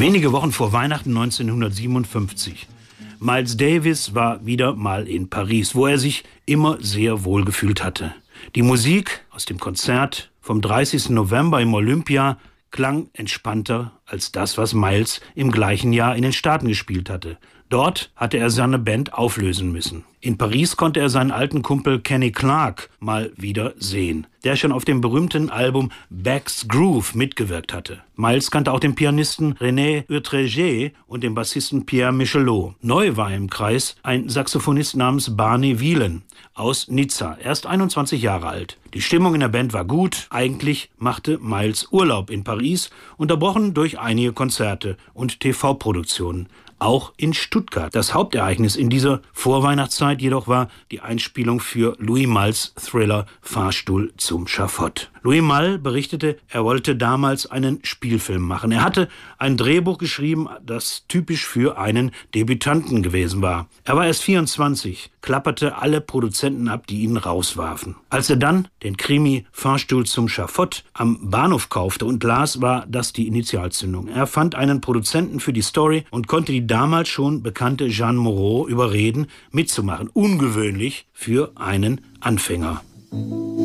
Wenige Wochen vor Weihnachten 1957. Miles Davis war wieder mal in Paris, wo er sich immer sehr wohl gefühlt hatte. Die Musik aus dem Konzert vom 30. November im Olympia klang entspannter als das, was Miles im gleichen Jahr in den Staaten gespielt hatte. Dort hatte er seine Band auflösen müssen. In Paris konnte er seinen alten Kumpel Kenny Clarke mal wieder sehen, der schon auf dem berühmten Album Back's Groove mitgewirkt hatte. Miles kannte auch den Pianisten René Outreger und den Bassisten Pierre Michelot. Neu war im Kreis ein Saxophonist namens Barney Whelan aus Nizza, erst 21 Jahre alt. Die Stimmung in der Band war gut. Eigentlich machte Miles Urlaub in Paris, unterbrochen durch einige Konzerte und TV-Produktionen. Auch in Stuttgart. Das Hauptereignis in dieser Vorweihnachtszeit jedoch war die Einspielung für Louis Malles Thriller Fahrstuhl zum Schafott. Louis Malle berichtete, er wollte damals einen Spielfilm machen. Er hatte ein Drehbuch geschrieben, das typisch für einen Debütanten gewesen war. Er war erst 24, klapperte alle Produzenten ab, die ihn rauswarfen. Als er dann den Krimi Fahrstuhl zum Schafott am Bahnhof kaufte und las, war das die Initialzündung. Er fand einen Produzenten für die Story und konnte die damals schon bekannte Jeanne Moreau überreden, mitzumachen. Ungewöhnlich für einen Anfänger.